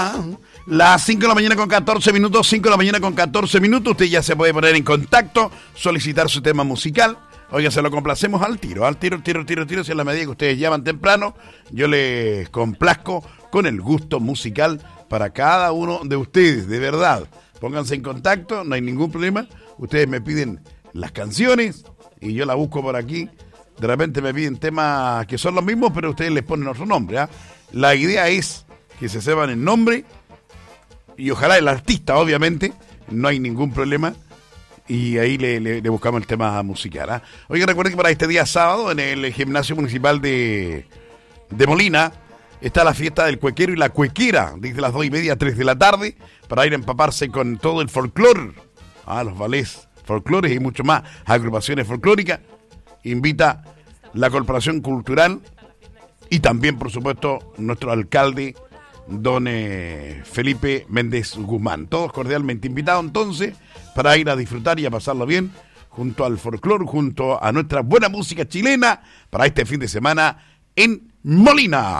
Las 5 de la mañana con 14 minutos, 5 de la mañana con 14 minutos. Usted ya se puede poner en contacto, solicitar su tema musical. Oiga, se lo complacemos al tiro. Si en la medida que ustedes llaman temprano, yo les complazco con el gusto musical para cada uno de ustedes, de verdad. Pónganse en contacto, no hay ningún problema. Ustedes me piden las canciones y yo la busco por aquí. De repente me piden temas que son los mismos, pero ustedes les ponen otro nombre, ¿ah? La idea es que se sepan el nombre y ojalá el artista, obviamente, no hay ningún problema. Y ahí le buscamos el tema musical, ¿ah? Oiga, recuerden que para este día sábado, en el gimnasio municipal de Molina, está la fiesta del cuequero y la cuequera, desde las 2:30 a 3 de la tarde, para ir a empaparse con todo el folclore, los ballets folclóricos y mucho más, agrupaciones folclóricas. Invita la Corporación Cultural y también, por supuesto, nuestro alcalde, don Felipe Méndez Guzmán. Todos cordialmente invitados, entonces, para ir a disfrutar y a pasarlo bien junto al folclore, junto a nuestra buena música chilena para este fin de semana en Molina.